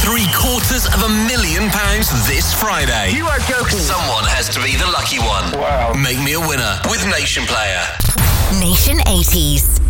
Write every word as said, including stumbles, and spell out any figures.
three quarters of a million pounds this Friday. You are joking. Someone has to be the lucky one. Wow. Make me a winner with Nation Player. Nation eighties.